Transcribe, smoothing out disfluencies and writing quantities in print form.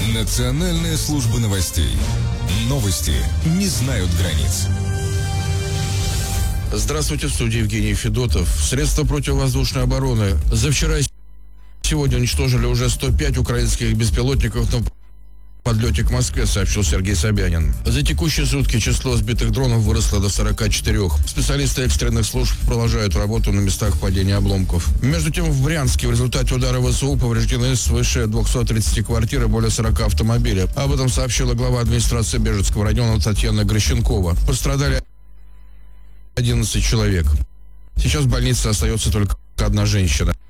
Национальная служба новостей. Новости не знают границ. Здравствуйте, в студии Евгений Федотов. Средства противовоздушной обороны за вчера и сегодня уничтожили уже 105 украинских беспилотников на подлете к Москве, сообщил Сергей Собянин. За текущие сутки число сбитых дронов выросло до 44. Специалисты экстренных служб продолжают работу на местах падения обломков. Между тем, в Брянске в результате удара ВСУ повреждены свыше 230 квартир и более 40 автомобилей. Об этом сообщила глава администрации Бежецкого района Татьяна Грищенкова. Пострадали 11 человек. Сейчас в больнице остается только одна женщина.